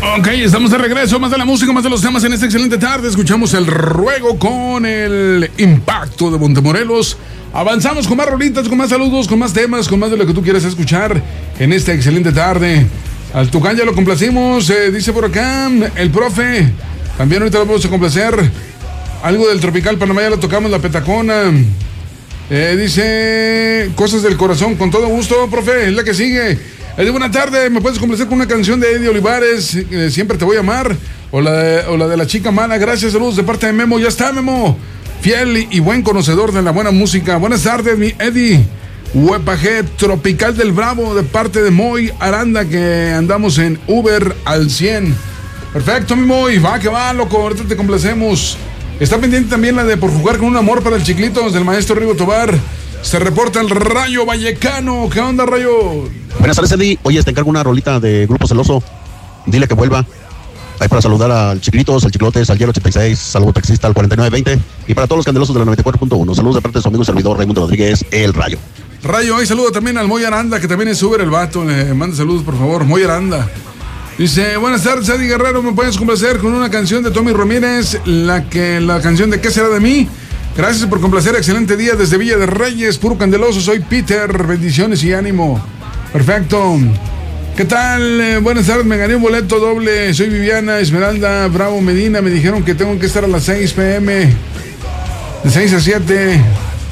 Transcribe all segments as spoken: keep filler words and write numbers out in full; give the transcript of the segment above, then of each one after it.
Ok, estamos de regreso, más de la música, más de los temas en esta excelente tarde. Escuchamos el ruego con el impacto de Montemorelos. Avanzamos con más rolitas, con más saludos, con más temas, con más de lo que tú quieres escuchar en esta excelente tarde. Al Tucán ya lo complacimos, eh, dice por acá el profe. También ahorita lo vamos a complacer. Algo del Tropical Panamá ya lo tocamos, la Petacona. Eh, dice cosas del corazón, con todo gusto, profe, es la que sigue. Eh, buena tarde, ¿me puedes complacer con una canción de Eddie Olivares? Eh, siempre te voy a amar. O la, de, o la de la chica mala. Gracias, saludos de parte de Memo. Ya está, Memo. Fiel y buen conocedor de la buena música. Buenas tardes, mi Eddie. Huepaje Tropical del Bravo, de parte de Moy Aranda, que andamos en Uber al cien. Perfecto, mi Moy. Va, que va, loco. Ahorita te complacemos. Está pendiente también la de Por jugar con un amor para el Chiquilitos, del maestro Rigo Tobar. Se reporta el Rayo Vallecano. ¿Qué onda, Rayo? Buenas tardes, Eddie. Oye, te encargo una rolita de Grupo Celoso. Dile que vuelva. Ahí para saludar al Chiquilitos, al Chiclotes, al Hielo ochenta y seis, saludo taxista al cuarenta y nueve veinte y para todos los candelosos de la noventa y cuatro punto uno. Saludos de parte de su amigo y servidor Raimundo Rodríguez, el Rayo. Rayo, ahí saludo también al Moy Aranda, que también es Uber el vato. Le manda saludos, por favor. Moy Aranda. Dice, buenas tardes, Eddie Guerrero. ¿Me puedes complacer con una canción de Tommy Ramírez? La que, la canción de ¿Qué será de mí? Gracias por complacer, excelente día desde Villa de Reyes, puro candeloso, soy Peter, bendiciones y ánimo. Perfecto. ¿Qué tal? Eh, buenas tardes, me gané un boleto doble, soy Viviana Esmeralda Bravo Medina, me dijeron que tengo que estar a las seis pm, de seis a siete.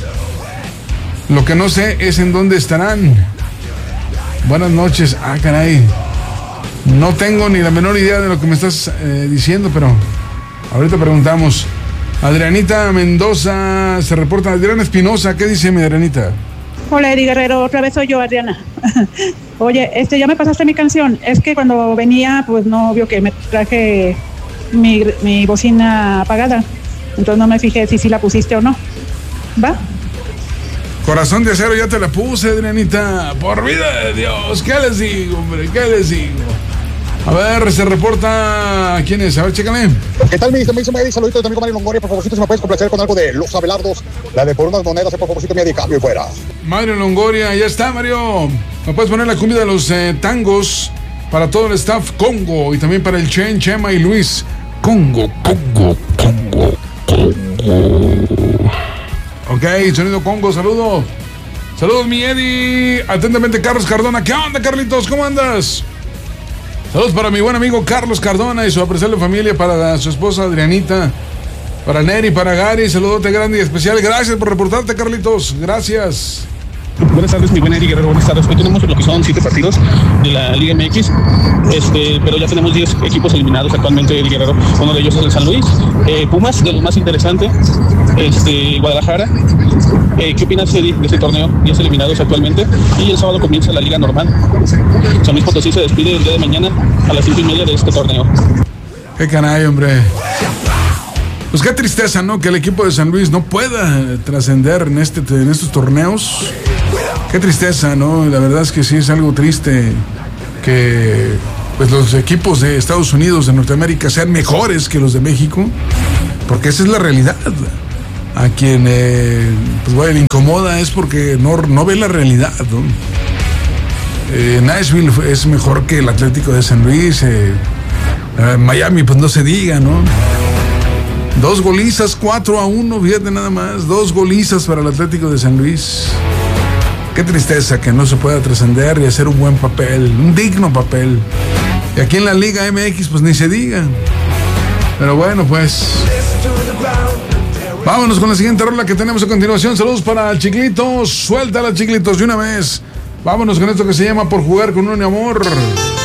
Lo que no sé es en dónde estarán. Buenas noches. Ah, caray. No tengo ni la menor idea de lo que me estás eh, diciendo, pero ahorita preguntamos. Adrianita Mendoza se reporta. Adriana Espinosa, ¿qué dice mi Adrianita? Hola, Eddie Guerrero, otra vez soy yo, Adriana. Oye, este, ya me pasaste mi canción. Es que cuando venía, pues no vio que me traje mi, mi bocina apagada. Entonces no me fijé si sí la pusiste o no. ¿Va? Corazón de acero, ya te la puse, Adrianita. Por vida de Dios, ¿qué les digo, hombre? ¿Qué les digo? A ver, se reporta. ¿Quién es? A ver, chécame. ¿Qué tal, mi mismo Eddie? Saluditos de tu amigo Mario Longoria. Por favorcito, si me puedes complacer con algo de Los Abelardos. La de por unas monedas, por favorcito, mi Eddie, cambio y fuera. Mario Longoria, ya está, Mario. ¿Me puedes poner la cumbia de los eh, tangos para todo el staff Congo y también para el Chen, Chema y Luis? Congo, Congo, Congo, Congo. Ok, sonido Congo, saludo. Saludos, mi Eddie. Atentamente, Carlos Cardona. ¿Qué onda, Carlitos? ¿Cómo andas? Saludos para mi buen amigo Carlos Cardona y su apreciable familia, para su esposa Adrianita, para Neri, para Gary, saludote grande y especial. Gracias por reportarte, Carlitos. Gracias. Buenas tardes, mi buen Eddie Guerrero, buenas tardes. Hoy tenemos lo que son siete partidos de la Liga M X, este, pero ya tenemos diez equipos eliminados actualmente, Eddie Guerrero. Uno de ellos es el San Luis. Eh, Pumas, de lo más interesante, este, Guadalajara. Eh, ¿Qué opinas, Eddie, de este torneo? diez eliminados actualmente. Y el sábado comienza la Liga Normal. San Luis Potosí se despide el día de mañana a las cinco y media de este torneo. Qué caray, hombre. Pues qué tristeza, ¿no? Que el equipo de San Luis no pueda trascender en, este, en estos torneos. Qué tristeza, ¿no? La verdad es que sí es algo triste que pues los equipos de Estados Unidos, de Norteamérica, sean mejores que los de México, porque esa es la realidad. A quien eh, pues bueno, le incomoda es porque no, no ve la realidad, ¿no? Eh, Nashville es mejor que el Atlético de San Luis. eh, eh, Miami, pues no se diga, ¿no? Dos golizas, cuatro a uno, fíjate nada más. Dos golizas para el Atlético de San Luis. Qué tristeza que no se pueda trascender y hacer un buen papel, un digno papel. Y aquí en la Liga M X, pues ni se diga. Pero bueno, pues vámonos con la siguiente rola que tenemos a continuación. Saludos para el Chiquilitos. Suéltala, Chiquilitos, de una vez. Vámonos con esto que se llama Por jugar con un amor.